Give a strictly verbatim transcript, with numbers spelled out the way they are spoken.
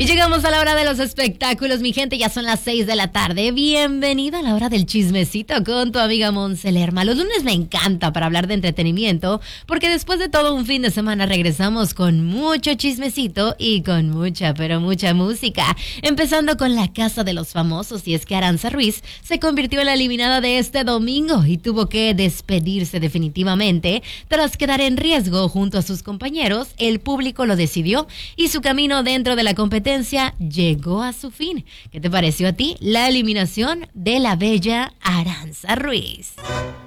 llegamos a la hora de los espectáculos, mi gente, ya son las seis de la tarde. Bienvenida a la hora del chismecito con tu amiga Monse Lerma. Los lunes me encanta para hablar de entretenimiento, porque después de todo un fin de semana regresamos con mucho chismecito y con mucha, pero mucha música. Empezando con La Casa de los Famosos, y es que Aranza Ruiz se convirtió en la eliminada de este domingo y tuvo que despedirse definitivamente tras quedar en riesgo junto a sus compañeros. El público lo decidió y su camino dentro de la competencia llegó a su fin. ¿Qué te pareció a ti la eliminación de la bella Aranza Ruiz?